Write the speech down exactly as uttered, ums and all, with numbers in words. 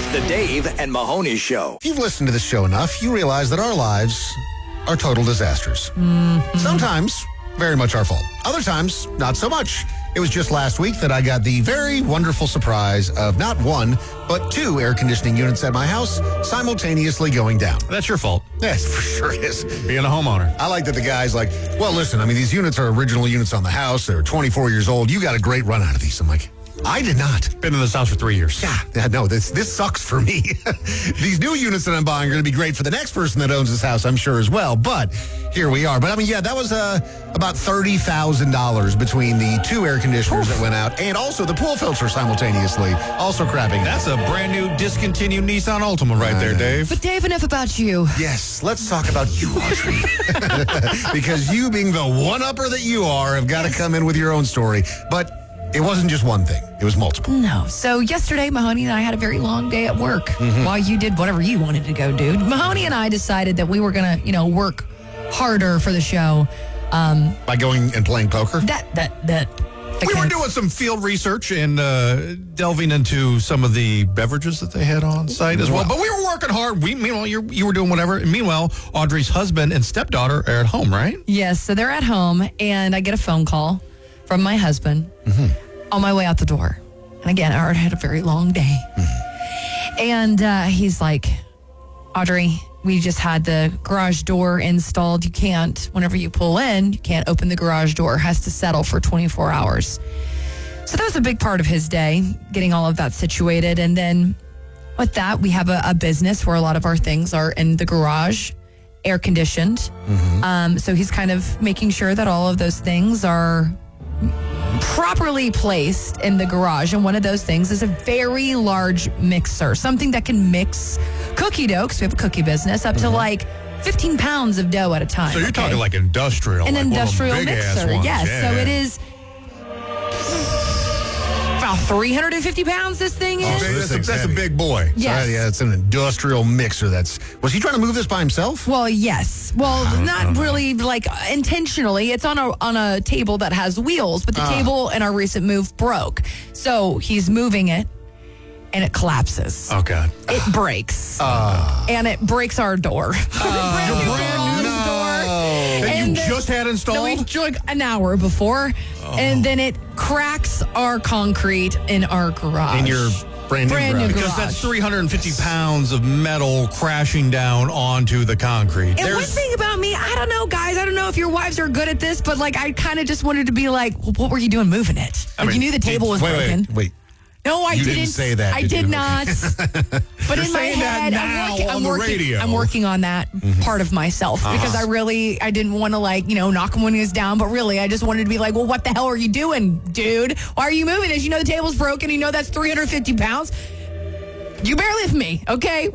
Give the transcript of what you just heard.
The Dave and Mahoney Show. If you've listened to this show enough, you realize that our lives are total disasters. Mm-hmm. Sometimes, very much our fault. Other times, not so much. It was just last week that I got the very wonderful surprise of not one, but two air conditioning units at my house simultaneously going down. That's your fault. Yes, for sure it is. Being a homeowner. I like that the guy's like, well, listen, I mean, these units are original units on the house. They're twenty-four years old. You got a great run out of these. I'm like, I did not. Been in this house for three years. Yeah, yeah, no, this this sucks for me. These new units that I'm buying are going to be great for the next person that owns this house, I'm sure, as well. But here we are. But, I mean, yeah, that was uh, about thirty thousand dollars between the two air conditioners Oof. that went out and also the pool filter simultaneously, also crapping. That's a brand new discontinued Nissan Altima right uh, there, Dave. But, Dave, enough about you. Yes, let's talk about you, Audrey. Because you, being the one-upper that you are, have got to come in with your own story. But it wasn't just one thing. It was multiple. No. So yesterday, Mahoney and I had a very long day at work mm-hmm. while you did whatever you wanted to go do. Mahoney and I decided that we were going to, you know, work harder for the show. Um, By going and playing poker? That, that, that. We were doing some field research and uh, delving into some of the beverages that they had on site as well. But we were working hard. We, meanwhile, you you were doing whatever. And meanwhile, Audrey's husband and stepdaughter are at home, right? Yes. So they're at home, and I get a phone call from my husband mm-hmm. on my way out the door. And again, I already had a very long day. Mm-hmm. And uh, he's like, Audrey, we just had the garage door installed. You can't, whenever you pull in, you can't open the garage door. It has to settle for twenty-four hours. So that was a big part of his day, getting all of that situated. And then with that, we have a, a business where a lot of our things are in the garage, air conditioned. Mm-hmm. Um, so he's kind of making sure that all of those things are properly placed in the garage, and one of those things is a very large mixer, something that can mix cookie dough, because we have a cookie business, up mm-hmm. to like fifteen pounds of dough at a time. So you're okay? talking like industrial, an like industrial one of them mixer, big-ass ones. yes. Yeah. So it is about three hundred fifty pounds. This thing is. Oh, that's, a, that's a big boy. Yes. So, yeah, it's an industrial mixer. That's. Was he trying to move this by himself? Well, yes. Well, not really like intentionally. It's on a on a table that has wheels, but the uh. table in our recent move broke. So he's moving it, and it collapses. Oh, God. It breaks. Uh. And it breaks our door. Uh. brand new brand garage new. door. That and you just had installed? No, we took an hour before, oh. and then it cracks our concrete in our garage. In your brand new brand garage. New Because garage. that's three hundred fifty pounds of metal crashing down onto the concrete. And There's, one thing about me, I don't know, guys, I don't know if your wives are good at this, but like I kind of just wanted to be like, well, what were you doing moving it? Like, I mean, you knew the table was wait, broken. Wait, wait. No, I you didn't. didn't say that. I did, did you? not. But You're in my saying that head, now I'm working. on I'm the working. radio. I'm working on that mm-hmm. part of myself uh-huh. because I really, I didn't want to like, you know, knock him when he was down. But really, I just wanted to be like, well, what the hell are you doing, dude? Why are you moving this? You know the table's broken. You know that's three hundred fifty pounds. You bear with me, okay?